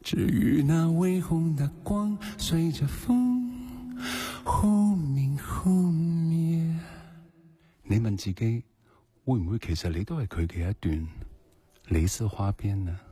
至於那微紅的光隨着風忽明忽滅。你問自己會唔會其實你都係佢嘅一段李斯花邊呢？